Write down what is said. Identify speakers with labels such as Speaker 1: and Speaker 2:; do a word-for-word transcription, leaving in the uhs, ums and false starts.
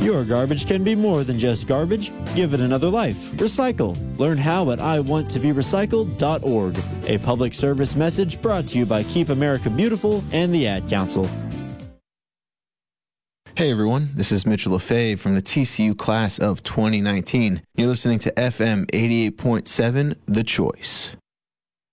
Speaker 1: Your garbage can be more than just garbage. Give it another life. Recycle. Learn how at I want to be recycled dot org. A public service message brought to you by Keep America Beautiful and the Ad Council.
Speaker 2: Hey everyone, this is Mitchell LaFave from the T C U class of twenty nineteen. You're listening to F M eighty-eight point seven, The Choice.